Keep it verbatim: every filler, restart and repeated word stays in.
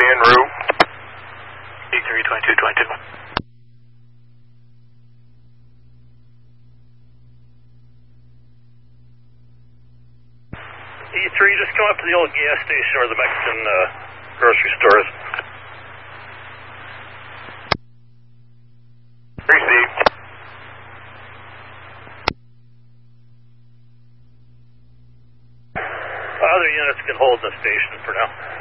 en route. E three, twenty-two, twenty-two. E three, just come up to the old gas station or the Mexican uh, grocery stores. Received. Other units can hold the station for now.